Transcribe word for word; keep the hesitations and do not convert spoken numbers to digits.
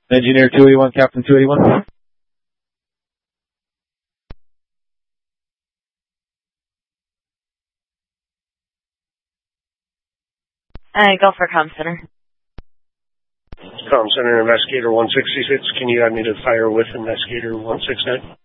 Engineer two eighty-one, Captain two eighty-one. Uh, go for comm center. Comm center, investigator one sixty-six. Can you add me to fire with investigator one sixty-nine?